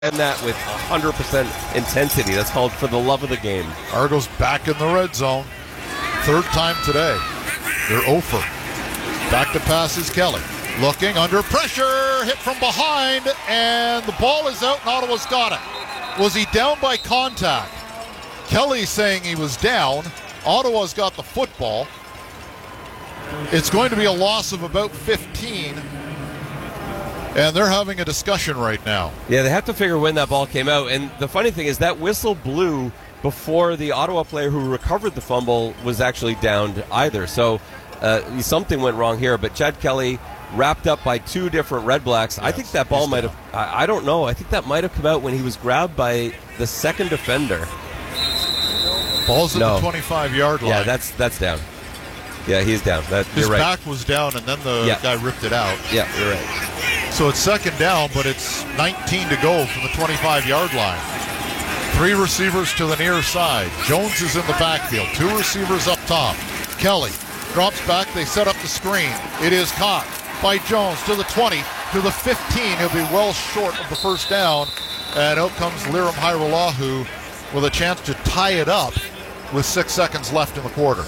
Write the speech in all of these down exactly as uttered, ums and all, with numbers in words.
And that with one hundred percent intensity. That's called For the Love of the Game. Argos back in the red zone. Third time today. They're oh for. Back to pass is Kelly. Looking under pressure. Hit from behind. And the ball is out and Ottawa's got it. Was he down by contact? Kelly saying he was down. Ottawa's got the football. It's going to be a loss of about fifteen. And they're having a discussion right now. Yeah, they have to figure when that ball came out. And the funny thing is that whistle blew before the Ottawa player who recovered the fumble was actually downed either. So uh, something went wrong here. But Chad Kelly wrapped up by two different Red Blacks. Yes, I think that ball might have, I, I don't know, I think that might have come out when he was grabbed by the second defender. Ball's at no. the twenty-five-yard line. Yeah, that's that's down. Yeah, he's down. That, His you're right. back was down, and then the yeah. guy ripped it out. Yeah, you're right. So it's second down, but it's nineteen to go from the twenty-five-yard line. Three receivers to the near side. Jones is in the backfield. Two receivers up top. Kelly drops back. They set up the screen. It is caught by Jones to the twenty, to the fifteen. He'll be well short of the first down. And out comes Liram Hairolahu with a chance to tie it up with six seconds left in the quarter.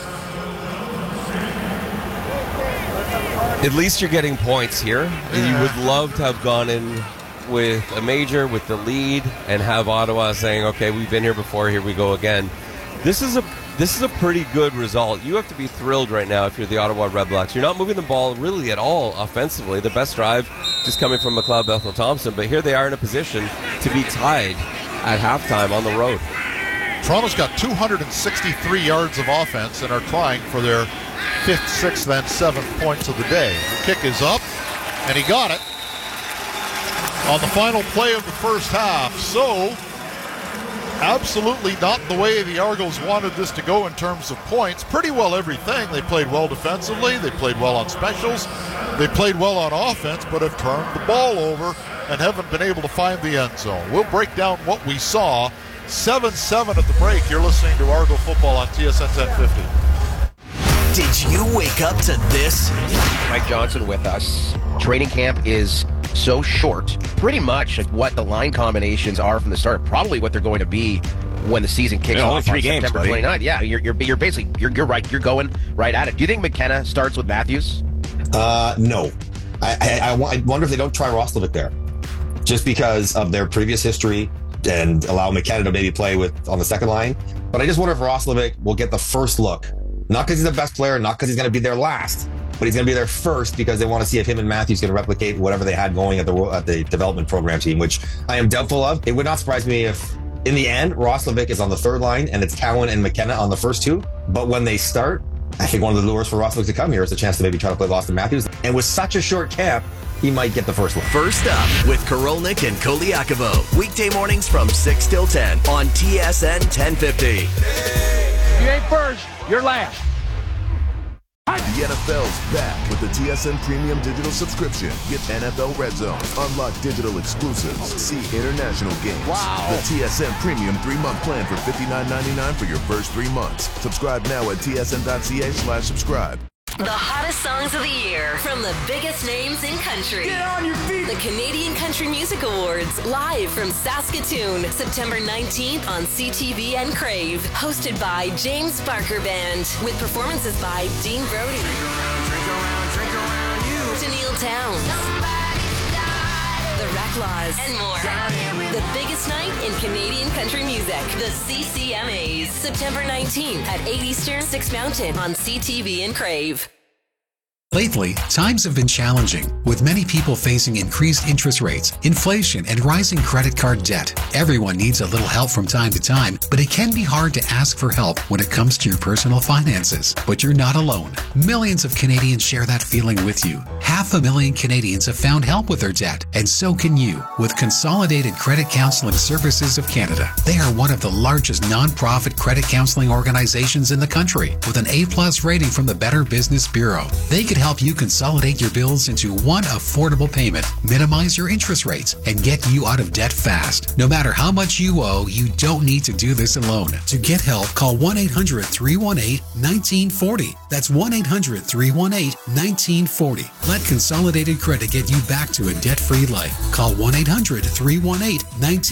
At least you're getting points here. Yeah. You would love to have gone in with a major, with the lead, and have Ottawa saying, okay, we've been here before, here we go again. This is a this is a pretty good result. You have to be thrilled right now if you're the Ottawa Red Blacks. You're not moving the ball really at all offensively. The best drive just coming from McLeod Bethel-Thompson, but here they are in a position to be tied at halftime on the road. Toronto's got two hundred sixty-three yards of offense and are trying for their fifth, sixth, and seventh points of the day. The kick is up, and he got it on the final play of the first half. So, absolutely not the way the Argos wanted this to go in terms of points. Pretty well everything. They played well defensively. They played well on specials. They played well on offense, but have turned the ball over and haven't been able to find the end zone. We'll break down what we saw. seven seven at the break. You're listening to Argo Football on T S N ten fifty. Did you wake up to this? Mike Johnson with us. Training camp is so short. Pretty much what the line combinations are from the start. Probably what they're going to be when the season kicks yeah, off only three on games, September twenty-ninth. Yeah, you're, you're you're basically you're you're right. You're going right at it. Do you think McKenna starts with Matthews? Uh, no. I, I, I, I wonder if they don't try Roslovic there, just because of their previous history, and allow McKenna to maybe play with on the second line. But I just wonder if Roslovic will get the first look. Not because he's the best player, not because he's going to be there last, but he's going to be there first because they want to see if him and Matthews can replicate whatever they had going at the at the development program team, which I am doubtful of. It would not surprise me if, in the end, Roslovic is on the third line and it's Cowan and McKenna on the first two. But when they start, I think one of the lures for Roslovic to come here is a chance to maybe try to play Austin Matthews. And with such a short camp, he might get the first one. First up with Korolnik and Koliakovo. Weekday mornings from six till ten on T S N ten fifty. You ain't first, you're last. The N F L's back with the T S N Premium Digital subscription. Get N F L Red Zone, unlock digital exclusives, see international games. Wow. The T S N Premium three-month plan for fifty-nine ninety-nine for your first three months. Subscribe now at tsn.ca slash subscribe. The hottest songs of the year from the biggest names in country. Get on your feet! The Canadian Country Music Awards, live from Saskatoon, September nineteenth on C T V and Crave. Hosted by James Barker Band, with performances by Dean Brody, Drink around, drink around, drink around you. Tennille Towns, The Reclaws, and more. The biggest night in Canadian country music. The C C M As. September nineteenth at eight Eastern, six Mountain on C T V and Crave. Lately, times have been challenging, with many people facing increased interest rates, inflation, and rising credit card debt. Everyone needs a little help from time to time, but it can be hard to ask for help when it comes to your personal finances. But you're not alone. Millions of Canadians share that feeling with you. Half a million Canadians have found help with their debt, and so can you with Consolidated Credit Counseling Services of Canada. They are one of the largest non-profit credit counseling organizations in the country, with an A plus rating from the Better Business Bureau. They could help you consolidate your bills into one affordable payment, minimize your interest rates, and get you out of debt fast. No matter how much you owe, you don't need to do this alone. To get help, call one eight hundred, three one eight, one nine four zero. That's one eight hundred, three one eight, one nine four zero. Let Consolidated Credit get you back to a debt-free life. Call one eight hundred, three one eight, one nine